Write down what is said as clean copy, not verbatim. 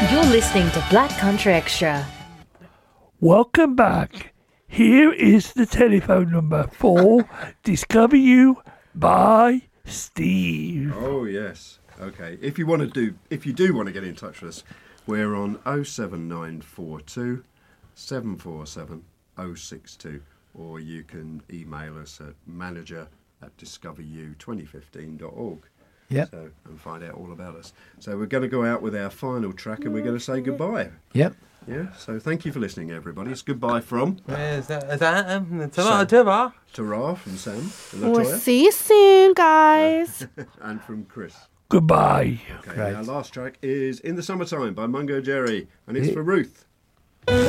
You're listening to Black Country Extra. Welcome back. Here is the telephone number for Discover You by Steve. Oh, yes. Okay. If you do want to get in touch with us, we're on 07942 747 062, or you can email us at manager@discoveryou2015.org. Yep. And find out all about us. So we're going to go out with our final track and we're going to say goodbye. Yep. Yeah. So thank you for listening, everybody. It's goodbye from Tara from Sam. And We'll Latoya. see you soon, guys. And from Chris. Goodbye. Okay. Great. Our last track is In the Summertime by Mungo Jerry, and it's for Ruth.